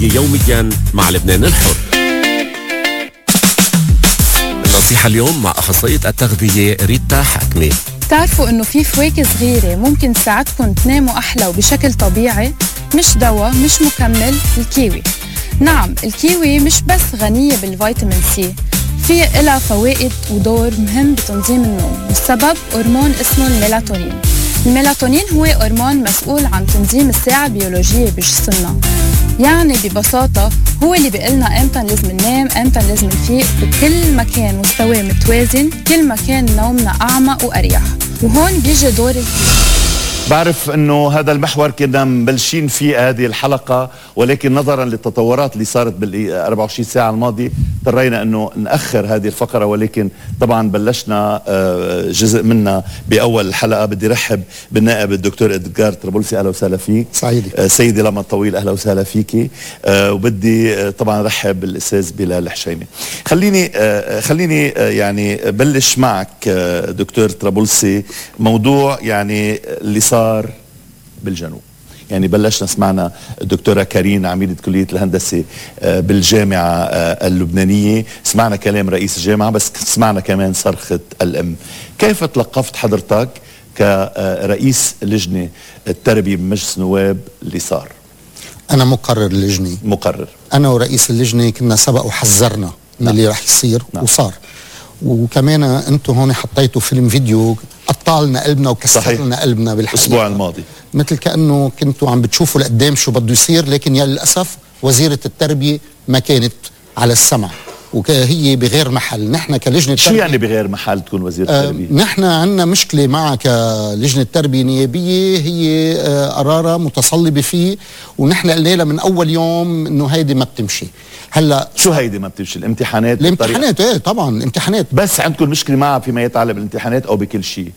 يوميا مع لبنان الحر. النصيحة اليوم مع أخصائية التغذية ريتا حكمي. تعرفوا إنه في فواكه صغيرة ممكن تساعدكم تناموا أحلى وبشكل طبيعي؟ مش دواء، مش مكمل. الكيوي، نعم الكيوي مش بس غنية بالفيتامين سي، في إلها فوائد ودور مهم بتنظيم النوم، والسبب هرمون اسمه الميلاتونين. الميلاتونين هو هرمون مسؤول عن تنظيم الساعة البيولوجية بجسمنا، يعني ببساطة هو اللي بيقلنا امتى لازم ننام، امتى لازم نفيق، وكل ما كان مستواه متوازن كل ما كان نومنا أعمق وأريح. وهون بيجي دور الكيوي. بعرف انه هذا المحور كنا مبلشين فيه هذه الحلقة، ولكن نظرا للتطورات اللي صارت بال 24 ساعة الماضية اضطرينا انه نأخر هذه الفقرة، ولكن طبعا بلشنا جزء منها بأول الحلقة. بدي رحب بالنائب الدكتور إدغار طرابلسي، اهلا وسهلا فيك. سعيدي. سيدي لما طويل، اهلا وسهلا فيكي. وبدي طبعا رحب بالاستاذ بلال الحشيمي. خليني يعني بلش معك دكتور طرابلسي، موضوع يعني اللي صار بالجنوب. يعني بلشنا سمعنا الدكتورة كارين عميدة كلية الهندسة بالجامعة اللبنانية، سمعنا كلام رئيس الجامعة، بس سمعنا كمان صرخة الأم. كيف تلقفت حضرتك كرئيس لجنة التربية بمجلس النواب اللي صار؟ أنا مقرر اللجنة، مقرر. أنا ورئيس اللجنة كنا سبق وحذرنا من اللي رح يصير وصار. وكمان أنتم هون حطيتوا فيلم فيديو قطع لنا قلبنا وكسر لنا قلبنا بالحقيقة الأسبوع الماضي، مثل كأنه كنتوا عم بتشوفوا لقدام شو بده يصير، لكن يا للأسف وزيرة التربية ما كانت على السمع وهي بغير محل. نحن كلجنة شو يعني بغير محل تكون وزيرة التربية؟ نحن عندنا مشكلة معها كلجنة تربية نيابية، هي قرارة متصلبة فيه، ونحن قلنا لها من أول يوم إنه هيدي ما بتمشي. هلا شو هيدي ما بتمشي؟ الامتحانات ايه طبعا الامتحانات. بس عندكم مشكلة معها فيما يتعلق بالامتحانات أو بكل شيء؟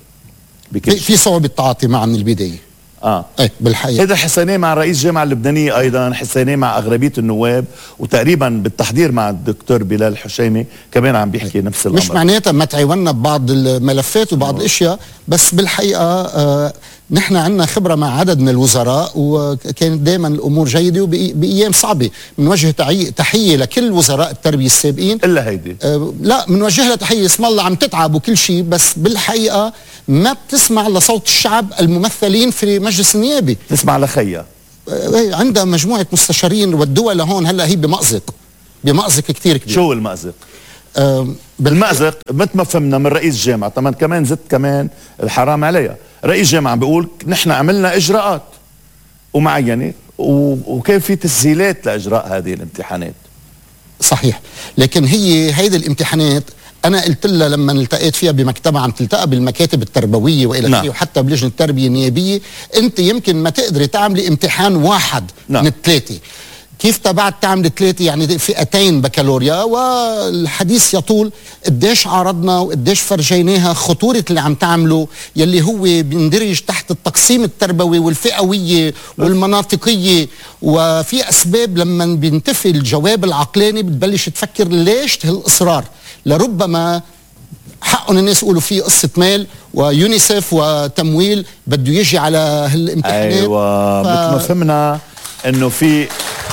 في صعوبة تعاطي معها من البداية. ايه بالحقيقة هذا حسيناه مع رئيس الجامعة اللبنانية، أيضا حسيناه مع أغلبية النواب، وتقريبا بالتحضير مع الدكتور بلال الحشيمي كمان عم بيحكي نفس الأمر. مش معناتها ما تعاوننا ببعض الملفات وبعض الأشياء، بس بالحقيقة نحن عندنا خبرة مع عدد من الوزراء، وكانت دائما الأمور جيدة، وبأيام صعبة بنوجه تحية لكل وزراء التربية السابقين. إلا هيدي لا بنوجه لها تحية، اسم الله عم تتعب وكل شيء، بس بالحقيقة ما بتسمع لصوت الشعب الممثلين في مجلس النيابي، تسمع لخيا. عندها مجموعة مستشارين والدول لهون. هلا هي بمأزق كتير كبير. شو المأزق؟ بالمأزق مثل ما فهمنا من رئيس الجامعة، طبعا كمان زدت كمان الحرام عليها. رئيس الجامعة بيقول نحن عملنا إجراءات ومعينة وكيف في تسهيلات لإجراء هذه الامتحانات. صحيح، لكن هيدي الامتحانات أنا قلت لها لما التقيت فيها بمكتبها، عم تلتقى بالمكاتب التربوية وإلى آخره، وحتى بلجنة التربية النيابية، أنت يمكن ما تقدري تعملي امتحان واحد من الثلاثة. كيف تبعت تعمل ثلاثة يعني فئتين بكالوريا؟ والحديث يطول قديش عارضنا وقديش فرجيناها خطورة اللي عم تعمله، يلي هو بيندرج تحت التقسيم التربوي والفئوية والمناطقية. وفي أسباب لما بينتفي الجواب العقلاني بتبلش تفكر ليش هالإصرار. لربما حقهم الناس يقولوا في قصة مال ويونيسف وتمويل بده يجي على هالامتحانات. أيوة مثل ما فهمنا انه في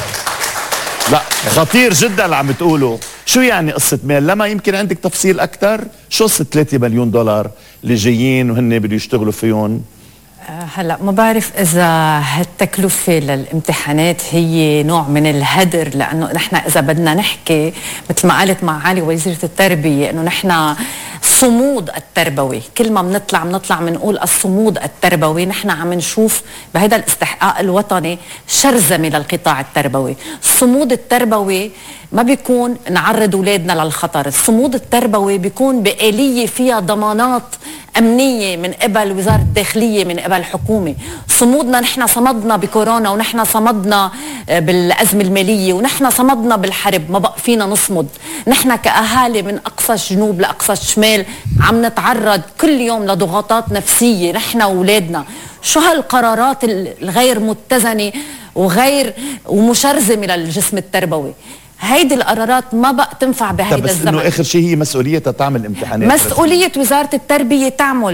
لا خطير جدا اللي عم بتقوله. شو يعني قصة مال؟ لما يمكن عندك تفصيل أكتر؟ شو قصة 3 مليون دولار اللي جايين وهن بده يشتغلوا فيهم؟ هلا ما بعرف إذا هالتكلفة للامتحانات هي نوع من الهدر، لأنه نحن إذا بدنا نحكي مثل ما قالت معالي وزيرة التربية إنه نحن الصمود التربوي، كل ما بنطلع بنقول الصمود التربوي، نحن عم نشوف بهذا الاستحقاق الوطني شرذمة للقطاع التربوي. الصمود التربوي ما بيكون نعرض أولادنا للخطر، الصمود التربوي بيكون بآلية فيها ضمانات أمنية من قبل وزارة الداخلية، من قبل الحكومة. صمودنا نحن صمدنا بكورونا، ونحن صمدنا بالأزمة المالية، ونحن صمدنا بالحرب، ما بقى فينا نصمد. نحن كأهالي من أقصى الجنوب لأقصى الشمال عم نتعرض كل يوم لضغوطات نفسية نحن وأولادنا. شو هالقرارات الغير متزنة وغير ومشرذمة للجسم التربوي؟ هيدي القرارات ما بقى تنفع بهيدا الزمن. بس انه اخر شيء هي مسؤوليتها تعمل امتحانات. مسؤولية وزارة التربية تعمل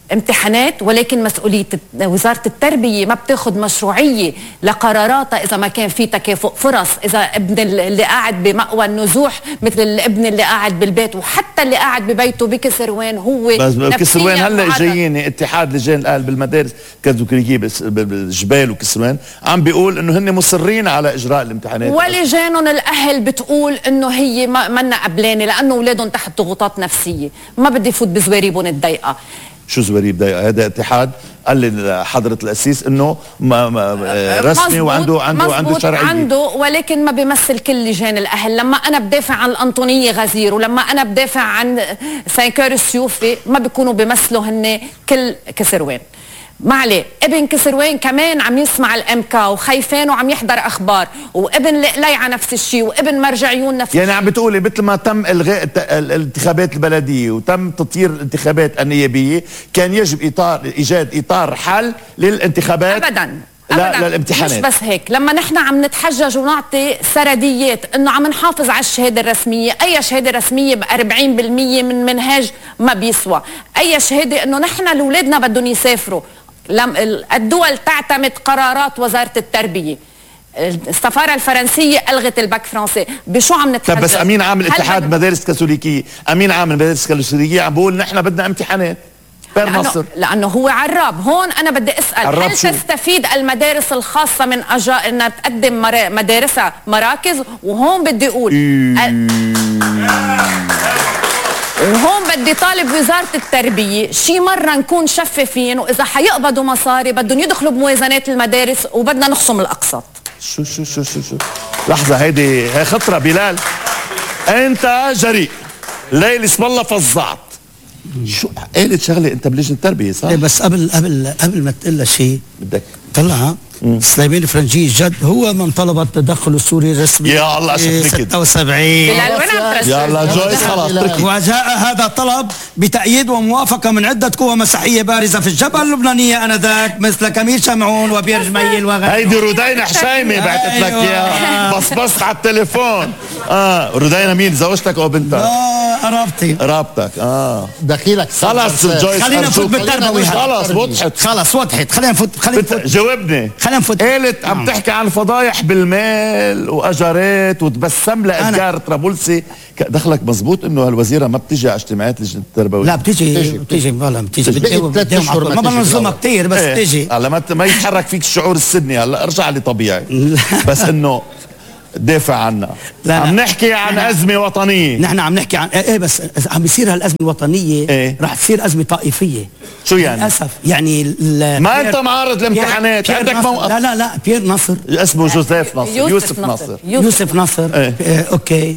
امتحانات، ولكن مسؤولية وزارة التربية ما بتاخد مشروعية لقراراتها إذا ما كان في تكافؤ فرص، إذا ابن اللي قاعد بمأوى النزوح مثل الابن اللي قاعد بالبيت، وحتى اللي قاعد ببيته بكسروان هو بس كسروان هلا جايين اتحاد لجان الاهل بالمدارس كاتوكريكيه بالجبال وكسروان عم بيقول انه هن مصرين على اجراء الامتحانات، ولجانهم الاهل بتقول انه هي منا قبلانه لانه اولادهم تحت ضغوطات نفسيه، ما بدي فوت بزواريبهم الضيقه. شو زواريب ضيقه؟ هذا اتحاد قال لي حضرة القسيس انه رسمي وعنده شرعيه، عنده، ولكن ما بيمثل كل لجان الاهل. لما انا بدافع عن الانطونيه غزير ولما انا بدافع عن سانكور السيوفي ما بيكونوا بيمثلوا هن كل كسروان. ما عليه، ابن كسروان كمان عم يسمع الامكا وخايفان وعم يحضر اخبار، وابن ليعة نفس الشيء، وابن مرجعيون نفس يعني عم بتقولي مثل ما تم الغاء الانتخابات البلديه وتم تطيير الانتخابات النيابيه كان يجب ايجاد اطار حل للانتخابات ابدا للامتحانات. مش بس هيك، لما نحن عم نتحجج ونعطي سرديات انه عم نحافظ على الشهاده الرسميه، اي شهاده رسميه ب 40% من منهاج ما بيسوى، اي شهاده انه نحن الاولادنا بدهم يسافروا. الدول تعتمد قرارات وزاره التربيه. السفاره الفرنسيه الغت الباك فرنسي، بشو عم نتحجج؟ بس امين عام الاتحاد مدارس كاثوليكيه، امين عام المدارس الكاثوليكيه عم بقول نحن بدنا امتحانات. لأنه هو عراب. هون أنا بدي أسأل، هل تستفيد المدارس الخاصة من أنها تقدم مدارسها مراكز؟ وهون بدي أقول وهون بدي طالب وزارة التربية شي مرة نكون شفافين، وإذا حيقبضوا مصاري بدهم يدخلوا بموازنات المدارس وبدنا نخصم الأقساط. شو لحظة، هي خطرة. بلال أنت جريء، ليلى اسم الله فظعت. شو قالت شغله انت بلجنه التربيه صح؟ بس قبل ما تقول لها شيء بدك طلع سليمان الفرنجي جد هو من طلب التدخل السوري الرسمي. يا الله شفت كده 76. يلا جويس خلاص. وجاء هذا الطلب بتأييد وموافقة من عدة قوى مسيحية بارزة في الجبهة اللبنانية آنذاك مثل كميل شمعون وبير جميل وغيرهم. هيدي رودينا حشيمة بعتت لك اياها، بصبصت على التليفون. رودينا مين، زوجتك او بنتك؟ قرابتك. دخيلك خلص جويس، خلينا نفوت بالتربوي. خلص وضحت. خلينا نفوت. جاوبني. قالت عم تحكي عن فضايح بالمال واجارات وتبسم لها ادجار طرابلسي. دخلك مزبوط انه هالوزيره ما بتيجي على اجتماعات لجنه التربويه؟ لا بتيجي ما بنظمها كثير بس بتيجي على ما يتحرك فيك الشعور السدني. هلا ارجع لي طبيعي. بس انه دافع عنا. عم نحكي عن أزمة وطنية. نحن عم نحكي عن بس عم بيصير هالأزمة الوطنية رح تصير أزمة طائفية. شو يعني؟ للأسف يعني ما أنت معارض الامتحانات، عندك موقف. لا بيير نصر اسمه يوسف نصر. أوكي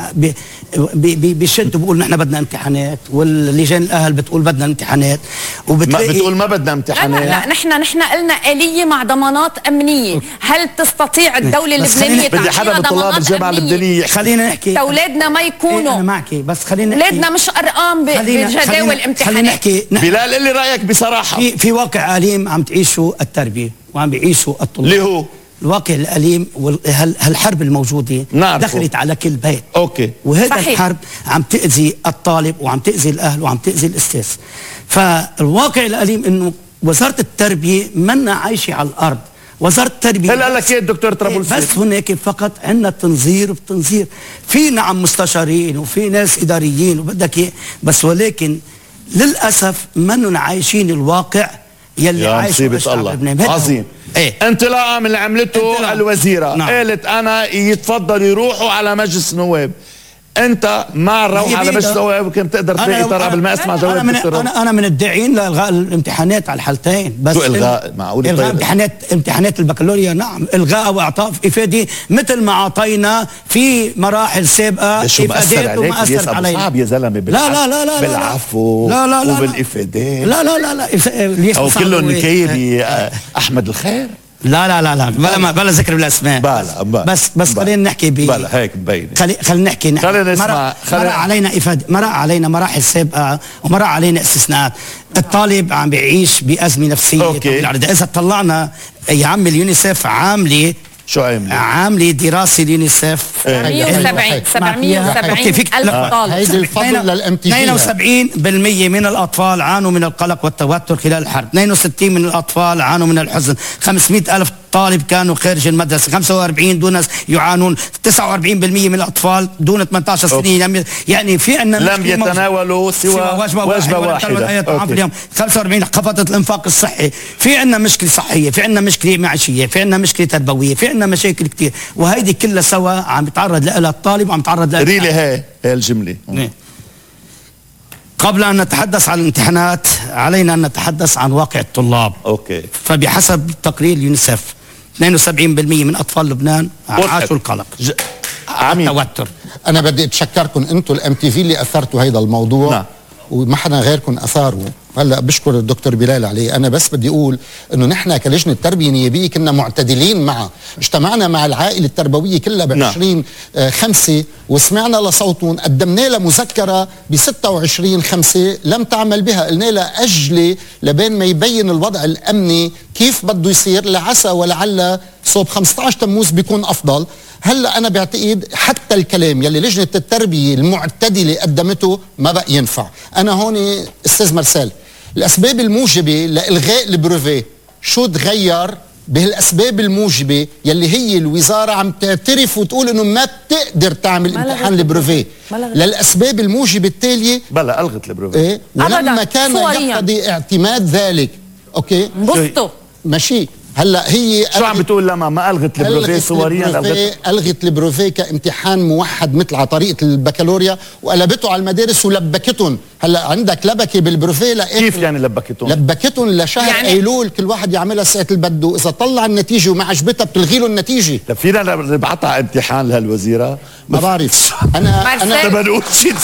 بيشد بيقول نحن بدنا امتحانات، واللجان الأهل بتقول بدنا امتحانات، بتقول ما بدنا امتحانات. لا نحن قلنا آلية مع ضمانات أمنية. هل تستطيع الدولة اللبنانية حدا من طلاب الجامعة اللبنانية خلينا نحكي أولادنا ما يكونوا أنا معكي، بس خلينا نحكي أولادنا مش أرقام بجداول الامتحانات. بلال اللي رأيك بصراحة في واقع أليم عم تعيشوا التربية وعم بيعيشوا الطلاب. اللي هو الواقع الأليم هالحرب الموجودة دخلت على كل بيت. أوكي. وهذا الحرب عم تأذي الطالب وعم تأذي الأهل وعم تأذي الأستاذ. فالواقع الأليم إنه وزارة التربية منا عايشة على الأرض. وزارة التربية هل قال لك ايه الدكتور طرابلسي؟ بس هناك فقط عندنا تنظير بتنظير، في نعم مستشارين وفي ناس إداريين وبدك ايه، بس ولكن للأسف منن عايشين الواقع يلي عايشه الشعب اللبناني. عظيم. انطلاقا من اللي عملته الوزيرة. قالت انا يتفضل يروحوا على مجلس النواب. انت مع الروح على مجلس النواب وكان تقدر تلاقي طرح قبل ما اسمع جواب انا من الداعين لالغاء الامتحانات على الحالتين. بس شو الغاء؟ معقول الغاء امتحانات البكالوريا؟ نعم الغاء واعطاء افاده مثل ما اعطينا في مراحل سابقه افادات وما اثرت علينا. صعب يا زلمه. لا بالعفو وبالافادات. لا او كلهم نكايه باحمد الخير. لا بلا ذكر بالاسماء. بس خلينا نحكي بلا هيك مبين. خلينا نحكي خلينا نسمع. مرق علينا افاده، مرق علينا مراحل سابقه ومرق علينا استثناءات. الطالب عم بيعيش بازمه نفسيه. اذا طلعنا يا عم اليونيسف عامله شو عامله؟ عامله دراسه اليونيسف 770 ألف طالب. هيدي الفضل للام تي جي. 72% من الاطفال عانوا من القلق والتوتر خلال الحرب، 62 من الاطفال عانوا من الحزن، 500 ألف طالب كانوا خارج المدرسه، 45 دون يعانون، 49% من الاطفال دون 18 سنه يعني في عندنا لم يتناولوا سوى وجبه واحده. 45 خفضت الانفاق الصحي، في عندنا مشكله صحيه، في عندنا مشكله معيشيه، في عندنا مشكله تربويه، في عندنا مشاكل كثير، وهيدي كلها سوا عم يتعرض لها الطالب وعم يتعرض لها ريلي. هي الجمله. قبل أن نتحدث عن الامتحانات علينا أن نتحدث عن واقع الطلاب. أوكي. فبحسب تقرير اليونيسف 72% من أطفال لبنان عاشوا القلق التوتر. أنا بدي أتشكركم أنتم الام تي في اللي أثرتوا هذا الموضوع. نعم. وما حدا غيركم أثاره. هلا بشكر الدكتور بلال عليه. انا بس بدي اقول انه نحن كلجنه تربيه نيابيه كنا معتدلين معه، اجتمعنا مع العائله التربويه كلها ب 20/5 وسمعنا لصوتهم، قدمنا لها مذكره ب 26/5 لم تعمل بها، قلنا لها اجلي لبين ما يبين الوضع الامني كيف بده يصير، لعسى ولعل صوب 15 تموز بيكون افضل. هلا انا بعتقد حتى الكلام يلي لجنه التربيه المعتدله قدمته ما بقى ينفع. انا هون استاذ مرسال، الاسباب الموجبه لالغاء البروفي شو تغير بهالاسباب الموجبه يلي هي الوزاره عم تعترف وتقول انه ما بتقدر تعمل امتحان البروفي للاسباب الموجبه التاليه؟ بلا الغت البروفي. ايه ولما كان يقتضي اعتماد ذلك. اوكي انبسطوا ماشي. هلا هي شو عم بتقول لما ما الغت البروفي صوريا؟ الغت البروفي كامتحان موحد مثل على طريقه البكالوريا وقلبته على المدارس ولبكتهم. هلا عندك لبكه بالبروفي كيف يعني لبكتهم؟ لبكتهم لشهر يعني ايلول كل واحد يعملها ساعه اللي بده، اذا طلع النتيجه وما عجبتها بتلغي له النتيجه. طيب فينا نبعثها امتحان لهالوزيره؟ ما بعرف. انا بنقول شيء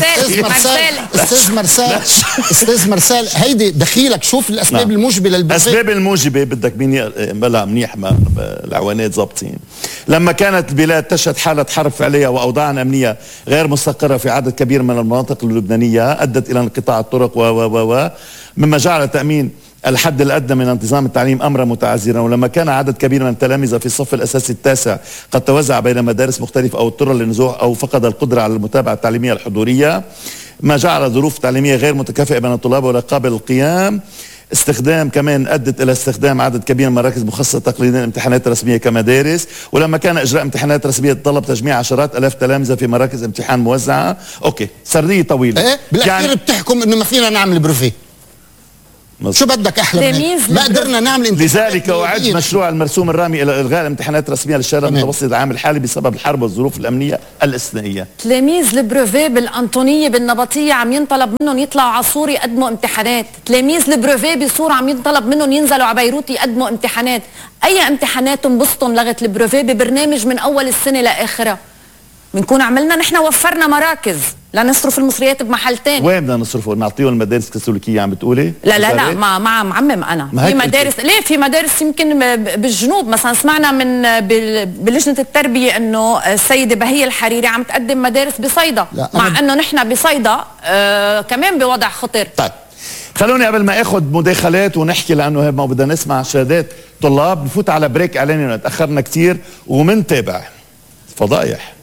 استاذ مرسال هيدي دخيلك شوف الاسباب الموجبه للبروفي. الاسباب الموجبه بدك مين بلا منيح ما العوانات ظابطين. لما كانت البلاد تشهد حالة حرب فعلية وأوضاع أمنية غير مستقرة في عدد كبير من المناطق اللبنانية أدت إلى انقطاع الطرق مما جعل تأمين الحد الأدنى من انتظام التعليم أمرا متعذرا. ولما كان عدد كبير من التلاميذ في الصف الأساسي التاسع قد توزع بين مدارس مختلفة أو اضطر للنزوح أو فقد القدرة على المتابعة التعليمية الحضورية، ما جعل ظروف تعليمية غير متكافئة بين الطلاب ولا قابل للقيام. استخدام كمان أدت إلى استخدام عدد كبير من مراكز مخصصة تقليديا الامتحانات الرسمية كمدارس. ولما كان إجراء امتحانات رسمية تطلب تجميع عشرات ألاف تلامذة في مراكز امتحان موزعة. أوكي سردية طويلة. إيه بالأخير يعني بتحكم إنه ما فينا نعمل بروفي. شو بدك أحلى ما قدرنا نعمل امتحانات. لذلك أعد مشروع المرسوم الرامي إلى إلغاء الامتحانات الرسمية للشهر المتوسط العام الحالي بسبب الحرب والظروف الأمنية الاستثنائية. تلاميذ البروفي بالأنطونية بالنبطية عم ينطلب منهم يطلعوا على سوري يقدموا امتحانات، تلاميذ البروفي بصورة عم ينطلب منهم ينزلوا على بيروت يقدموا امتحانات. أي امتحانات انبسطن لغت البروفي ببرنامج من أول السنة لآخرها؟ بنكون عملنا نحن وفرنا مراكز لنصرف المصريات بمحل تاني. وين بدنا نصرفه؟ نعطيهم المدارس الكاثوليكيه عم بتقولي؟ لا ما معمم انا. في مدارس ليه في مدارس يمكن بالجنوب مثلا سمعنا من بلجنه التربيه انه السيده بهيه الحريري عم تقدم مدارس بصيدا، مع انه نحن بصيدا كمان بوضع خطر. طيب خلوني قبل ما اخذ مداخلات ونحكي لانه ما بدنا نسمع شهادات طلاب، نفوت على بريك اعلاني لانه تاخرنا كثير ومنتابع فضايح.